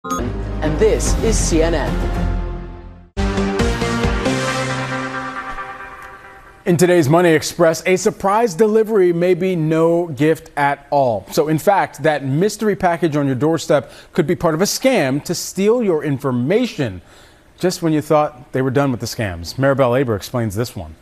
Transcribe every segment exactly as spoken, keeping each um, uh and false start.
And this is C N N. In today's Money Express, a surprise delivery may be no gift at all. So, in fact, that mystery package on your doorstep could be part of a scam to steal your information just when you thought they were done with the scams. Maribel Aber explains this one.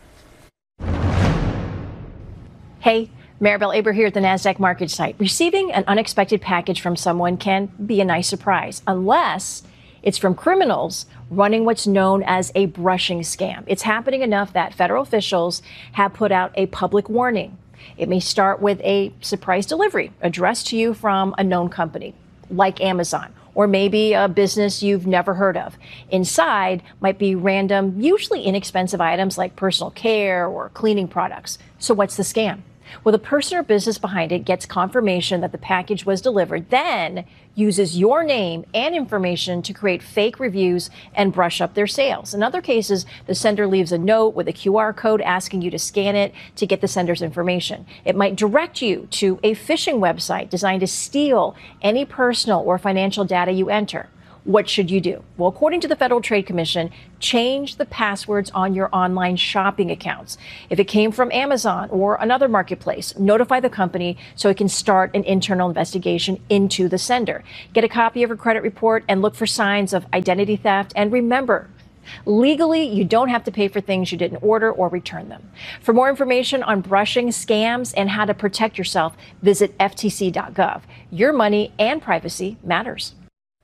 Hey, Maribel Aber here at the NASDAQ market site. Receiving an unexpected package from someone can be a nice surprise, unless it's from criminals running what's known as a brushing scam. It's happening enough that federal officials have put out a public warning. It may start with a surprise delivery addressed to you from a known company like Amazon, or maybe a business you've never heard of. Inside might be random, usually inexpensive items like personal care or cleaning products. So what's the scam? Well, the person or business behind it gets confirmation that the package was delivered, then uses your name and information to create fake reviews and brush up their sales. In other cases, the sender leaves a note with a Q R code asking you to scan it to get the sender's information. It might direct you to a phishing website designed to steal any personal or financial data you enter. What should you do? Well, according to the Federal Trade Commission, change the passwords on your online shopping accounts. If it came from Amazon or another marketplace, notify the company so it can start an internal investigation into the sender. Get a copy of your credit report and look for signs of identity theft. And remember, legally, you don't have to pay for things you didn't order or return them. For more information on brushing, scams, and how to protect yourself, visit F T C dot gov. Your money and privacy matters.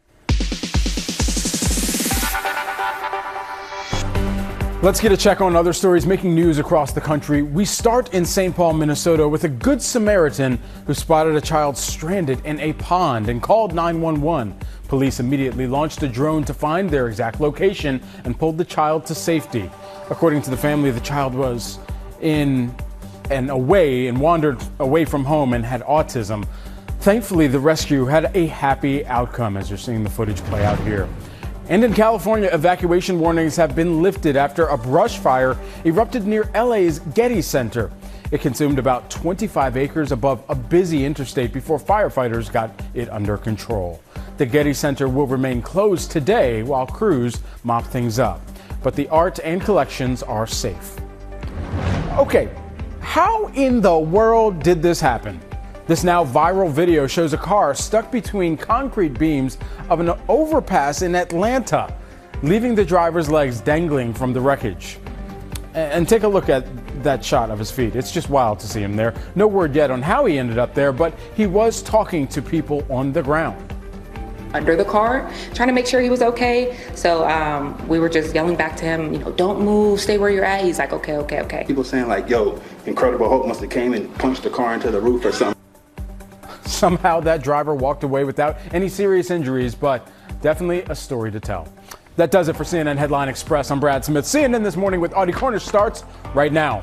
Let's get a check on other stories making news across the country. We start in Saint Paul, Minnesota, with a good Samaritan who spotted a child stranded in a pond and called nine one one. Police immediately launched a drone to find their exact location and pulled the child to safety. According to the family, the child was in and away and wandered away from home and had autism. Thankfully, the rescue had a happy outcome, as you're seeing the footage play out here. And in California, evacuation warnings have been lifted after a brush fire erupted near L A's Getty Center. It consumed about twenty-five acres above a busy interstate before firefighters got it under control. The Getty Center will remain closed today while crews mop things up, but the art and collections are safe. Okay, how in the world did this happen? This now viral video shows a car stuck between concrete beams of an overpass in Atlanta, leaving the driver's legs dangling from the wreckage. And take a look at that shot of his feet. It's just wild to see him there. No word yet on how he ended up there, but he was talking to people on the ground. Under the car, trying to make sure he was okay. So um, we were just yelling back to him, you know, don't move, stay where you're at. He's like, okay, okay, okay. People saying like, yo, Incredible Hulk must have came and punched the car into the roof or something. Somehow that driver walked away without any serious injuries, but definitely a story to tell. That does it for C N N Headline Express. I'm Brad Smith. C N N This Morning with Audie Cornish starts right now.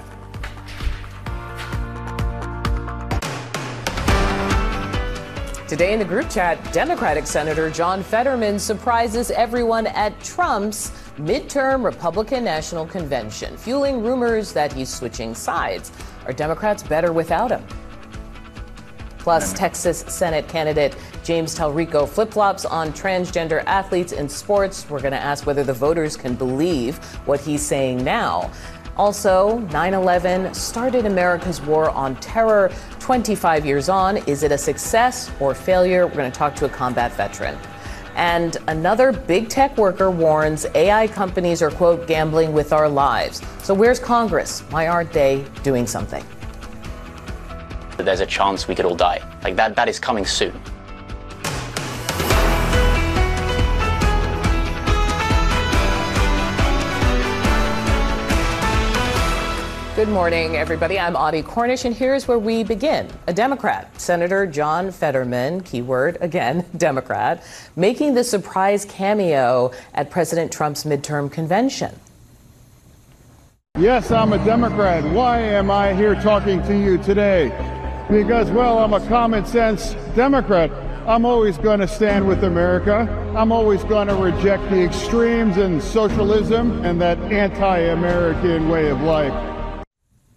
Today in the group chat, Democratic Senator John Fetterman surprises everyone at Trump's midterm Republican National Convention, fueling rumors that he's switching sides. Are Democrats better without him? Plus, Texas Senate candidate James Talrico flip-flops on transgender athletes in sports. We're going to ask whether the voters can believe what he's saying now. Also, nine eleven started America's war on terror. twenty-five years on, is it a success or failure? We're going to talk to a combat veteran. And another big tech worker warns A I companies are, quote, gambling with our lives. So where's Congress? Why aren't they doing something? There's a chance we could all die. Like that, that is coming soon. Good morning, everybody. I'm Audie Cornish, and here's where we begin. A Democrat, Senator John Fetterman, keyword again, Democrat, making the surprise cameo at President Trump's midterm convention. Yes, I'm a Democrat. Why am I here talking to you today? Because, well, I'm a common sense Democrat. I'm always going to stand with America. I'm always going to reject the extremes and socialism and that anti-American way of life.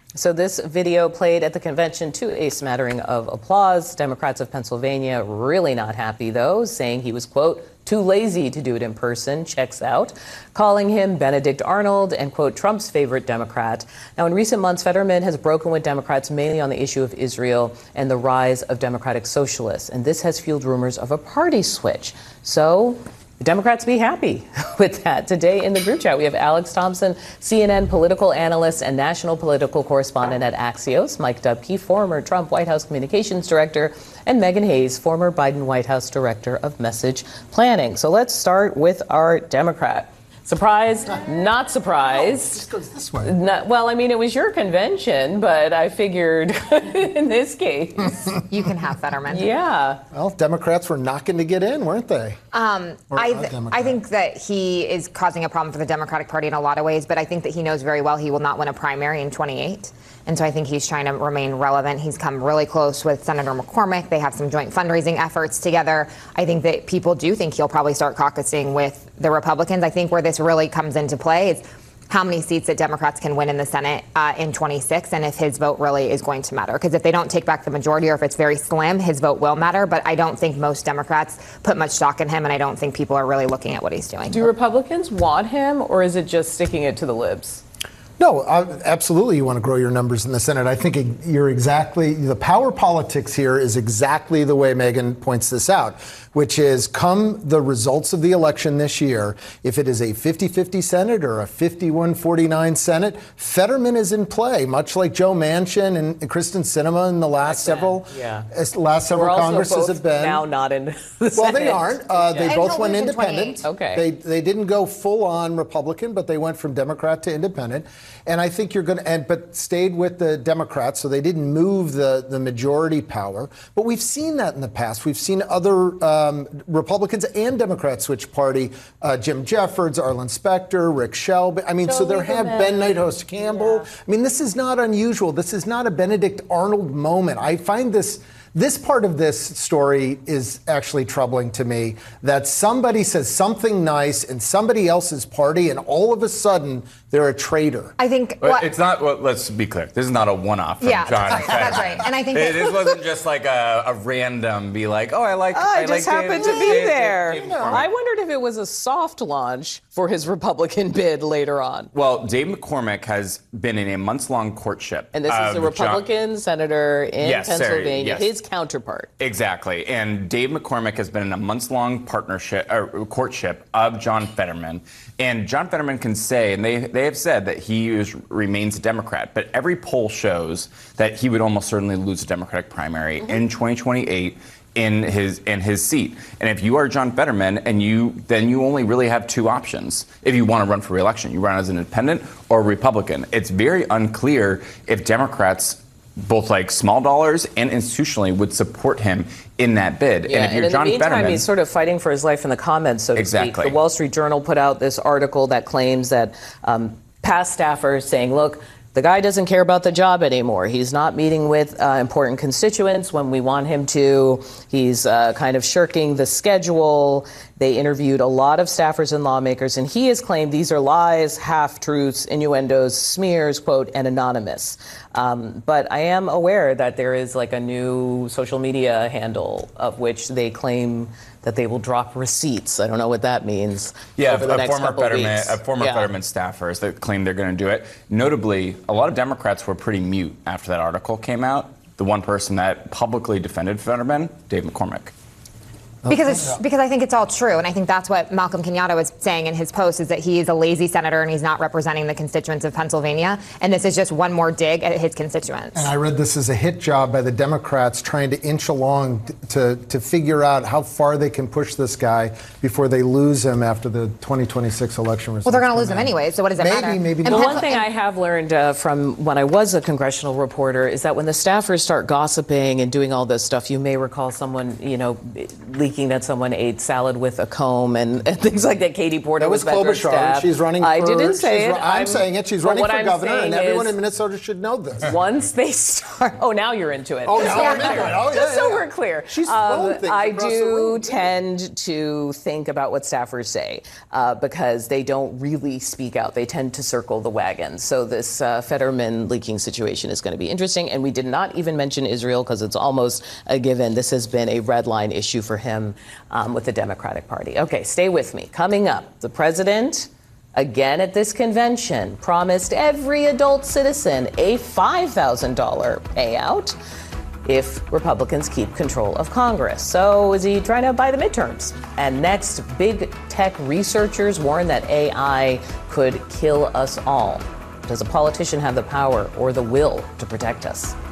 So this video played at the convention to a smattering of applause. Democrats of Pennsylvania really not happy, though, saying he was, quote, too lazy to do it in person, checks out, calling him Benedict Arnold and, quote, Trump's favorite Democrat. Now, in recent months, Fetterman has broken with Democrats mainly on the issue of Israel and the rise of Democratic socialists. And this has fueled rumors of a party switch. So the Democrats be happy with that. Today in the group chat, we have Alex Thompson, C N N political analyst and national political correspondent at Axios, Mike Dubke, former Trump White House communications director, and Megan Hayes, former Biden White House director of message planning. So let's start with our Democrat. Surprised, not surprised. No, it just goes this way. Not, well, I mean, it was your convention, but I figured in this case. You can have Fetterman. Yeah. Well, Democrats were knocking to get in, weren't they? Um, I, th- I think that he is causing a problem for the Democratic Party in a lot of ways, but I think that he knows very well he will not win a primary in twenty-eight. And so I think he's trying to remain relevant. He's come really close with Senator McCormick. They have some joint fundraising efforts together. I think that people do think he'll probably start caucusing with the Republicans. I think where this really comes into play is how many seats that Democrats can win in the Senate uh, in twenty-six, and if his vote really is going to matter. Because if they don't take back the majority, or if it's very slim, his vote will matter. But I don't think most Democrats put much stock in him, and I don't think people are really looking at what he's doing. Do Republicans want him, or is it just sticking it to the libs? No, uh, absolutely you want to grow your numbers in the Senate. I think it, you're exactly, the power politics here is exactly the way Megan points this out, which is come the results of the election this year, if it is a fifty-fifty Senate or a fifty-one forty-nine Senate, Fetterman is in play, much like Joe Manchin and Kristen Sinema in the last like several yeah. last several We're Congresses also both have been. Now not in the Well, Senate. they aren't. Uh, yeah. They both went independent. Okay. They they didn't go full on Republican, but they went from Democrat to independent. And I think you're going to, and but stayed with the Democrats, so they didn't move the, the majority power. But we've seen that in the past. We've seen other um, Republicans and Democrats switch party. Uh, Jim Jeffords, Arlen Specter, Rick Shelby. I mean, Joe so there have Ben Nighthawks Campbell. Yeah. I mean, this is not unusual. This is not a Benedict Arnold moment. I find this. This part of this story is actually troubling to me, that somebody says something nice in somebody else's party and all of a sudden they're a traitor. I think well, it's not. Well, let's be clear. This is not a one-off from yeah, John. that's, that's right. And I think it, that, this wasn't just like a, a random be like, oh, I like. Oh, I, I like just happened David, to be David, there. David, David I wondered if it was a soft launch for his Republican bid later on. Well, Dave McCormick has been in a months-long courtship. And this is a Republican John, senator in yes, Pennsylvania, sorry, yes. his counterpart. Exactly. And Dave McCormick has been in a months-long partnership, or courtship of John Fetterman. And John Fetterman can say, and they, they have said that he is, remains a Democrat, but every poll shows that he would almost certainly lose a Democratic primary mm-hmm. in twenty twenty-eight in his in his seat. And if you are John Fetterman, and you then you only really have two options if you want to run for re-election. You run as an independent or a Republican. It's very unclear if Democrats, both like small dollars and institutionally, would support him in that bid. Yeah, and if you're and in John the meantime, Fetterman, he's sort of fighting for his life in the comments, so to exactly. speak. The Wall Street Journal put out this article that claims that um, past staffers saying, look, the guy doesn't care about the job anymore. He's not meeting with uh, important constituents when we want him to. He's uh, kind of shirking the schedule. They interviewed a lot of staffers and lawmakers, and he has claimed these are lies, half-truths, innuendos, smears, quote, and anonymous. Um, but I am aware that there is like a new social media handle of which they claim that they will drop receipts. I don't know what that means. Yeah, over the a, next former couple Fetterman, weeks. a former yeah. Fetterman staffers that claim they're going to do it. Notably, a lot of Democrats were pretty mute after that article came out. The one person that publicly defended Fetterman, Dave McCormick. Because it's, because I think it's all true, and I think that's what Malcolm Kenyatta was saying in his post, is that he is a lazy senator and he's not representing the constituents of Pennsylvania, and this is just one more dig at his constituents. And I read this as a hit job by the Democrats trying to inch along to, to figure out how far they can push this guy before they lose him after the twenty twenty-six election results. Well, they're going to lose him anyway, so what does it maybe, matter? Maybe, and maybe. one thing I have learned uh, from when I was a congressional reporter is that when the staffers start gossiping and doing all this stuff, you may recall someone, you know, leaking that someone ate salad with a comb and, and things like that. Katie Porter that was was veteran staff. She's running. For, I didn't say it. I'm, I'm saying it. She's running for I'm governor, and everyone is, in Minnesota should know this. Once they start, oh, now you're into it. Oh, now I'm into it. Oh, yeah, Just yeah, so yeah. we're clear, She's um, things I across the do room. tend to think about what staffers say uh, because they don't really speak out. They tend to circle the wagon. So this uh, Fetterman leaking situation is going to be interesting. And we did not even mention Israel because it's almost a given. This has been a red line issue for him um, with the Democratic Party. Okay, stay with me. Coming up, the president, again at this convention, promised every adult citizen a five thousand dollars payout if Republicans keep control of Congress. So is he trying to buy the midterms? And next, big tech researchers warn that A I could kill us all. Does a politician have the power or the will to protect us?